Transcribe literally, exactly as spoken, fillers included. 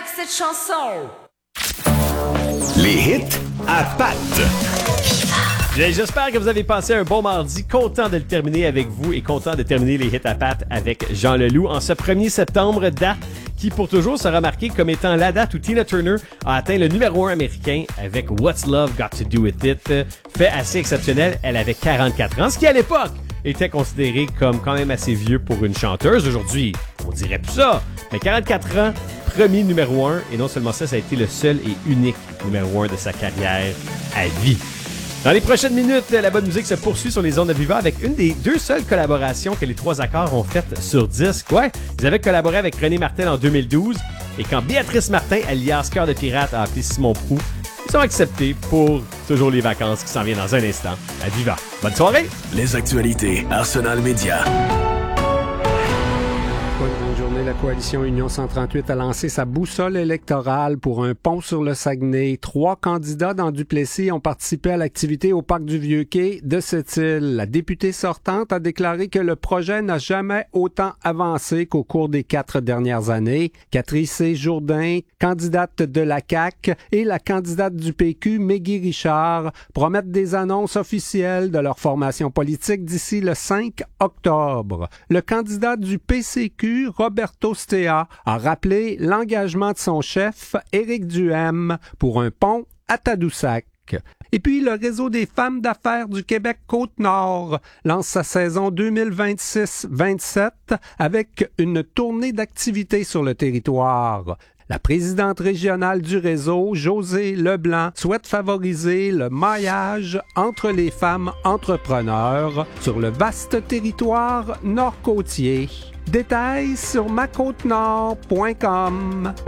cette chanson. Les hits à pattes. Bien, j'espère que vous avez passé un bon mardi. Content de le terminer avec vous et content de terminer les hits à pattes avec Jean Leloup en ce premier septembre, date qui pour toujours sera marquée comme étant la date où Tina Turner a atteint le numéro un américain avec What's Love Got to Do With It. Fait assez exceptionnel, elle avait quarante-quatre ans, ce qui à l'époque était considéré comme quand même assez vieux pour une chanteuse. Aujourd'hui, on dirait plus ça. Mais quarante-quatre ans, premier numéro un, et non seulement ça, ça a été le seul et unique numéro un de sa carrière à vie. Dans les prochaines minutes, la bonne musique se poursuit sur les ondes de Viva avec une des deux seules collaborations que les trois accords ont faites sur disque. Ouais, ils avaient collaboré avec René Martel en deux mille douze, et quand Béatrice Martin, alias Cœur de Pirate, a appelé Simon Prou, ils ont accepté pour toujours les vacances qui s'en viennent dans un instant à Viva. Bonne soirée! Les actualités Arsenal Média. Bonne journée. La coalition Union cent trente-huit a lancé sa boussole électorale pour un pont sur le Saguenay. Trois candidats dans Duplessis ont participé à l'activité au parc du Vieux-Quai de cette île. La députée sortante a déclaré que le projet n'a jamais autant avancé qu'au cours des quatre dernières années. Catherine C. Jourdain, candidate de la C A Q, et la candidate du P Q, Mégui Richard, promettent des annonces officielles de leur formation politique d'ici le cinq octobre. Le candidat du P C Q, Roberto Stea, a rappelé l'engagement de son chef, Éric Duhem, pour un pont à Tadoussac. Et puis, le Réseau des femmes d'affaires du Québec Côte-Nord lance sa saison deux mille vingt-six vingt-sept avec une tournée d'activités sur le territoire. La présidente régionale du réseau, Josée Leblanc, souhaite favoriser le maillage entre les femmes entrepreneurs sur le vaste territoire nord-côtier. Détails sur ma côte nord point com.